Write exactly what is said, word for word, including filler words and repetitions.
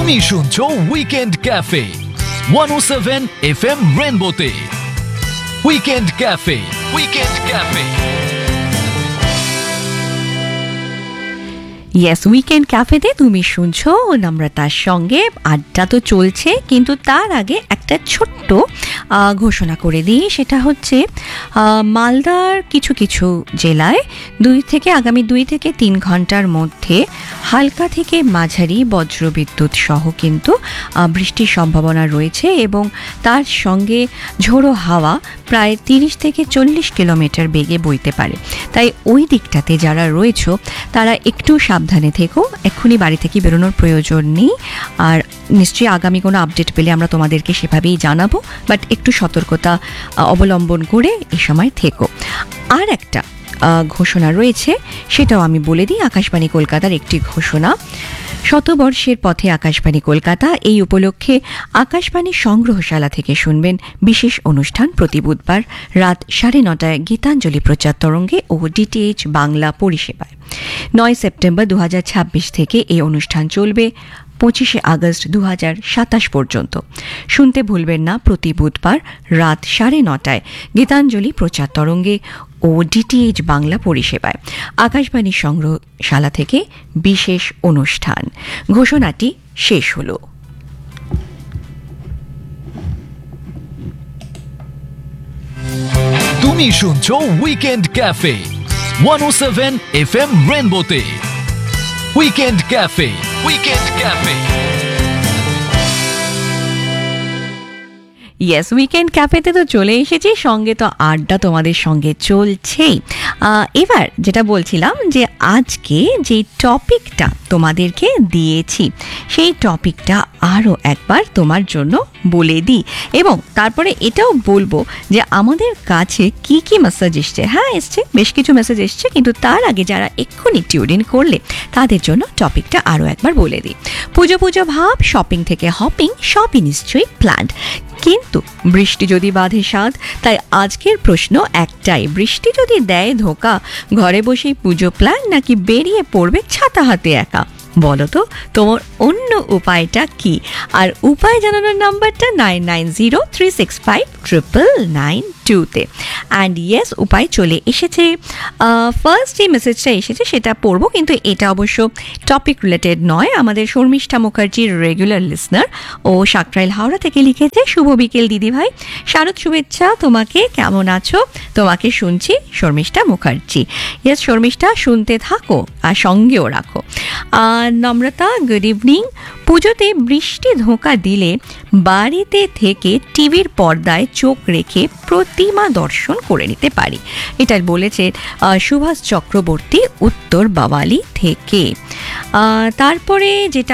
তুমি শুনছো weekend cafe one ও seven F M রেনবোতে। Weekend cafe weekend cafe yes, weekend ক্যাফেতে তুমি শুনছো নম্রতার সঙ্গে। আড্ডা তো চলছে, কিন্তু তার আগে একটা ছোট্ট ঘোষণা করে দিই। সেটা হচ্ছে মালদার কিছু কিছু জেলায় দুই থেকে আগামী দুই থেকে তিন ঘন্টার মধ্যে হালকা থেকে মাঝারি বজ্রবিদ্যুৎ সহ কিন্তু বৃষ্টির সম্ভাবনা রয়েছে, এবং তার সঙ্গে ঝোড়ো হাওয়া প্রায় তিরিশ থেকে চল্লিশ কিলোমিটার বেগে বইতে পারে। তাই ওই দিকটাতে যারা রয়েছে তারা একটু সাবধানে থেকো, এক্ষুনি বাড়ি থেকে বেরোনোর প্রয়োজন নেই। আর নিশ্চয়ই আগামী কোনো আপডেট পেলে আমরা তোমাদেরকে সেভাবেই জানাবো, বাট একটু সতর্কতা অবলম্বন করে এ সময় থেকো। আর একটা ঘোষণা রয়েছে, সেটাও আমি বলে দিই। আকাশবাণী কলকাতার একটি ঘোষণা, শতবর্ষের পথে আকাশবাণী কলকাতা, এই উপলক্ষে আকাশবাণী সংগ্রহশালা থেকে শুনবেন বিশেষ অনুষ্ঠান প্রতি বুধবার রাত সাড়ে নটায় গীতাঞ্জলি প্রচার তরঙ্গে ও ডিটিএইচ বাংলা পরিষেবায়। নয় সেপ্টেম্বর দু হাজার ছাব্বিশ থেকে এই অনুষ্ঠান চলবে পঁচিশে আগস্ট দু হাজার সাতাশ পর্যন্ত। শুনতে ভুলবেন না প্রতি বুধবার রাত সাড়ে নটায় গীতাঞ্জলি প্রচার তরঙ্গে ও ডিটিএইচ বাংলা পরিষেবায় আকাশবাণী সংগ্রহশালা থেকে বিশেষ অনুষ্ঠান। ঘোষণাটি শেষ হল। তুমি শুনছো উইকেন্ড ক্যাফে ওয়ান ও seven F M রেনবোতে। Weekend cafe weekend cafe yes, weekend ক্যাফেতে তো চলে এসেছি, সঙ্গে তো আড্ডা তোমাদের সঙ্গে চলছেই। এবার যেটা বলছিলাম, যে আজকে যে টপিকটা তোমাদেরকে দিয়েছি সেই টপিকটা আরও একবার তোমার জন্য বলে দিই, এবং তারপরে এটাও বলবো যে আমাদের কাছে কি কি মেসেজ এসছে। হ্যাঁ, এসছে, বেশ কিছু মেসেজ এসছে, কিন্তু তার আগে যারা এক্ষুনি টিউন ইন করলে তাদের জন্য টপিকটা আরও একবার বলে দিই। পুজো পুজো ভাব, শপিং থেকে হপিং, সবই নিশ্চয়ই প্ল্যান্ড, কিন্তু বৃষ্টি যদি বাঁধে স্বাদ। তাই আজকের প্রশ্ন একটাই, বৃষ্টি যদি দেয় ধোকা, ঘরে বসেই পুজো প্ল্যান নাকি বেরিয়ে পড়বে ছাতা হাতে একা? বলো তো তোমার অন্য উপায়টা কি? আর উপায় জানানোর নাম্বারটা nine nine zero three six five triple nine টুতে। অ্যান্ড ইয়েস, উপায় চলে এসেছে। ফার্স্ট যে মেসেজটা এসেছে সেটা পড়বো, কিন্তু এটা অবশ্য টপিক রিলেটেড নয়। আমাদের শর্মিষ্ঠা মুখার্জির রেগুলার লিসনার ও সাকরাইল হাওড়া থেকে লিখেছে, শুভ বিকেল দিদিভাই, শারদ শুভেচ্ছা তোমাকে, কেমন আছো? তোমাকে শুনছি, শর্মিষ্ঠা মুখার্জি। ইয়েস শর্মিষ্ঠা, শুনতে থাকো আর সঙ্গেও রাখো। আর নম্রতা, গুড ইভিনিং। পুজোতে বৃষ্টি ধোঁকা দিলে বাড়িতে থেকে টিভির পর্দায় চোখ রেখে প্রতিমা দর্শন করে নিতে পারি, এটা বলেছে সুভাষ চক্রবর্তী, উত্তর বাওয়ালি থেকে। তারপরে যেটা